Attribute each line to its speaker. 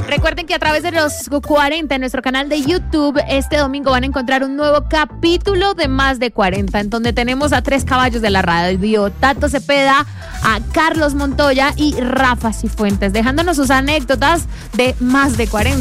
Speaker 1: Recuerden que a través de los 40 en nuestro canal de YouTube, este domingo van a encontrar un nuevo capítulo de Más de 40, en donde tenemos a 3 caballos de la radio: Tato Cepeda, a Carlos Montoya y Rafa Cifuentes, dejándonos sus anécdotas de Más de 40.